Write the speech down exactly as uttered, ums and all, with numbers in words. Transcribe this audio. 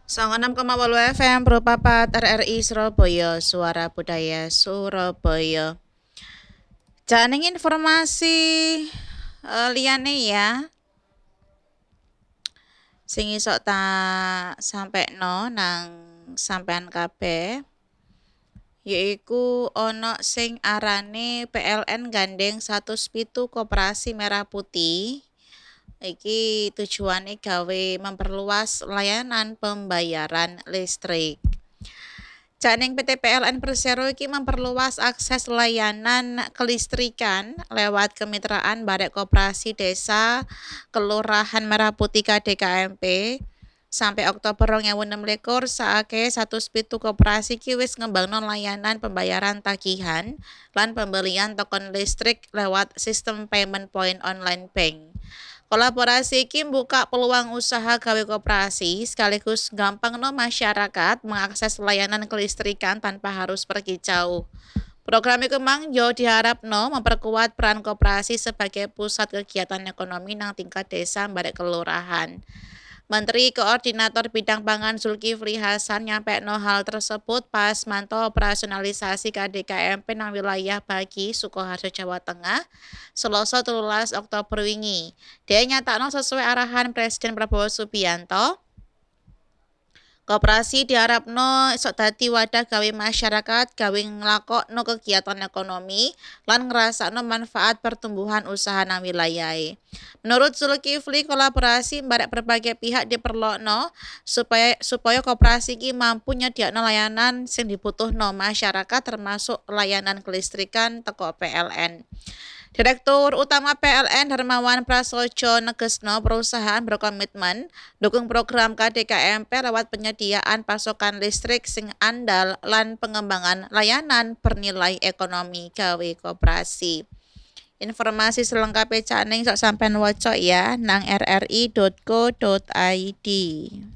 Songonem koma wolu F M Propapat R R I Surabaya, Suara Budaya Surabaya. Janing informasi eh, liyane ya, sing iso tak sampekno nang sampean kabeh, yaiku ana sing arane P L N gandeng satus pitu Koperasi Merah Putih. Iki tujuane gawe memperluas layanan pembayaran listrik. Janing P T P L N Persero iki memperluas akses layanan kelistrikan lewat kemitraan Barek Koperasi Desa Kelurahan Merah Putih K D K M P. Sampai Oktober dua ribu enam belas saake satus pitu koperasi ki wis ngembangno layanan pembayaran tagihan lan pembelian token listrik lewat sistem payment point online bank. Kolaborasi iki buka peluang usaha gawe koperasi sekaligus gampang no masyarakat mengakses layanan kelistrikan tanpa harus pergi jauh. Program iku mang yo diharapno memperkuat peran koperasi sebagai pusat kegiatan ekonomi nang tingkat desa barek kelurahan. Menteri Koordinator Bidang Pangan Zulkifli Hasan nyampekno hal tersebut pas mantau operasionalisasi K D K M P nang wilayah Bagi, Sukoharjo, Jawa Tengah, Selasa telulas Oktober wingi. Dia nyatakno sesuai arahan Presiden Prabowo Subianto. Koperasi diharapno esok dadi wadah gawe masyarakat gawe nglakokno kegiatan ekonomi lan ngrasakno manfaat pertumbuhan usaha nang wilayahe. Menurut Zulkifli, kolaborasi barek berbagai pihak diperlokno supaya supaya koperasi iki mampu nyediakno layanan sing dibutuhno masyarakat termasuk layanan kelistrikan teko P L N. Direktur Utama P L N Hermawan Prasojo negesno perusahaan berkomitmen dukung program K D K M P lewat penyediaan pasokan listrik sing andal lan pengembangan layanan bernilai ekonomi gawe koperasi. Informasi selengkapnya caning sok sampean waca ya nang r r i dot co dot i d.